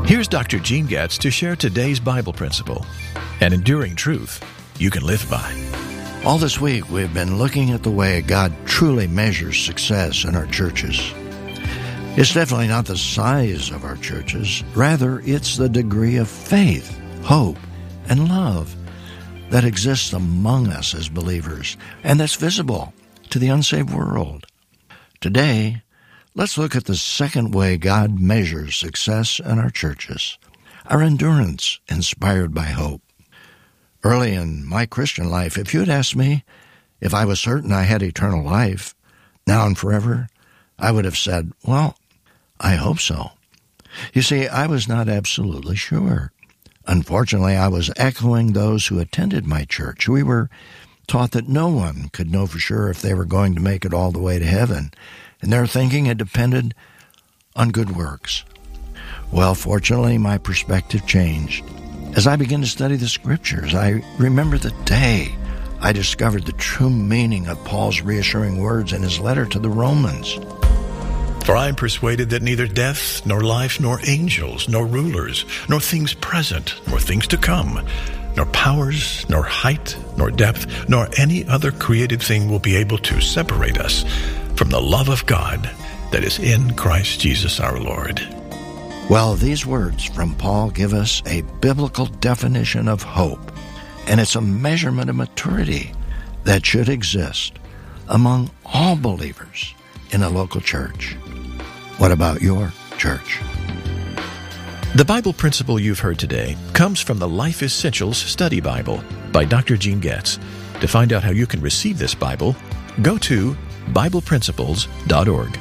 Here's Dr. Gene Getz to share today's Bible principle, an enduring truth you can live by. All this week, we've been looking at the way God truly measures success in our churches. It's definitely not the size of our churches. Rather, it's the degree of faith, hope, and love that exists among us as believers, and that's visible to the unsaved world. Today, let's look at the second way God measures success in our churches, our endurance inspired by hope. Early in my Christian life, if you had asked me if I was certain I had eternal life, now and forever, I would have said, well, I hope so. You see, I was not absolutely sure. Unfortunately, I was echoing those who attended my church. We were taught that no one could know for sure if they were going to make it all the way to heaven, and their thinking it depended on good works. Well, fortunately, my perspective changed. As I began to study the Scriptures, I remember the day I discovered the true meaning of Paul's reassuring words in his letter to the Romans. For I am persuaded that neither death, nor life, nor angels, nor rulers, nor things present, nor things to come, nor powers, nor height, nor depth, nor any other created thing will be able to separate us from the love of God that is in Christ Jesus our Lord. Well, these words from Paul give us a biblical definition of hope, and it's a measurement of maturity that should exist among all believers in a local church. What about your church? The Bible principle you've heard today comes from the Life Essentials Study Bible by Dr. Gene Getz. To find out how you can receive this Bible, go to BiblePrinciples.org.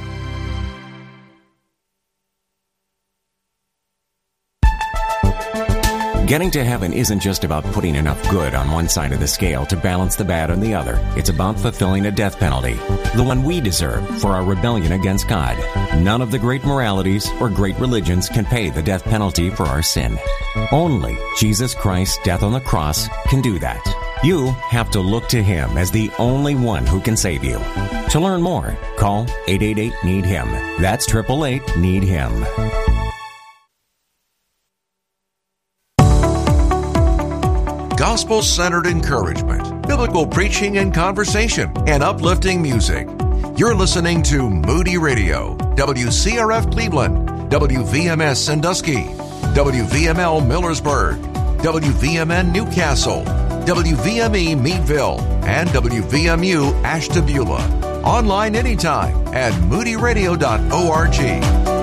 Getting to heaven isn't just about putting enough good on one side of the scale to balance the bad on the other. It's about fulfilling a death penalty, the one we deserve for our rebellion against God. None of the great moralities or great religions can pay the death penalty for our sin. Only Jesus Christ's death on the cross can do that. You have to look to Him as the only one who can save you. To learn more, call 888-NEED-HIM. That's 888-NEED-HIM. Gospel-centered encouragement, biblical preaching and conversation, and uplifting music. You're listening to Moody Radio, WCRF Cleveland, WVMS Sandusky, WVML Millersburg, WVMN Newcastle, WVME Meadville, and WVMU Ashtabula. Online anytime at moodyradio.org.